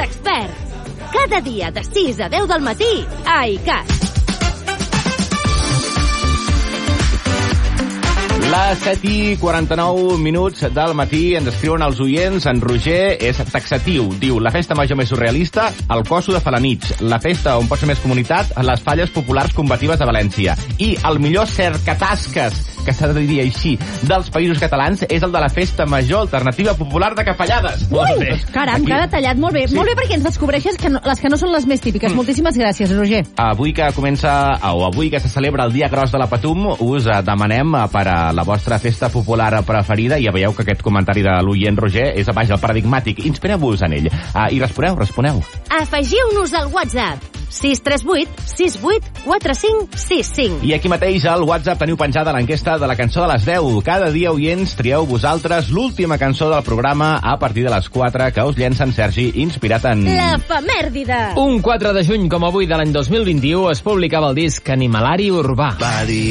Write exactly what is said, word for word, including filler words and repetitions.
experts. Cada dia de sis a deu del matí a iCat. Les set i quaranta-nou minuts del matí ens escriuen els oients. En Roger és taxatiu. Diu, la festa major més surrealista, el Coso de Falanich. La festa on pot ser més comunitat, les falles populars combatives de València. I el millor cercatasques, que s'ha de dir així, dels països catalans és el de la festa major alternativa popular de Capellades. Ui, caram, que ha detallat molt bé. Sí. Molt bé perquè ens descobreixes que no, les que no són les més típiques. Mm. Moltíssimes gràcies, Roger. Avui que comença, o avui que se celebra el Dia Gros de la Patum, us demanem per a la vostra festa popular preferida. Ja veieu que aquest comentari de l'oient Roger és, vaja, el paradigmàtic. Inspireu-vos en ell. Uh, I responeu, responeu. Afegiu-nos al WhatsApp sis tres vuit sis vuit quatre cinc sis cinc. I aquí mateix al WhatsApp teniu penjada l'enquesta de la cançó de les deu. Cada dia, oients, trieu vosaltres l'última cançó del programa a partir de les quatre que us llencen Sergi, inspirat en... L'efemèride. Un quatre de juny, com avui de l'any dos mil vint-i-u, es publicava el disc Animalari Urbà. Va dir